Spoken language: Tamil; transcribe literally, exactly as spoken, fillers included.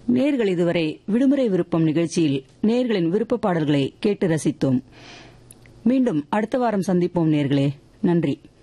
நேர்கள் இதுவரை விடுமுறை விருப்பம் நிகழ்ச்சியில் நேர்களின் விருப்ப பாடல்களை கேட்டு ரசித்தோம். மீண்டும் அடுத்த வாரம் சந்திப்போம் நேர்களே. நன்றி.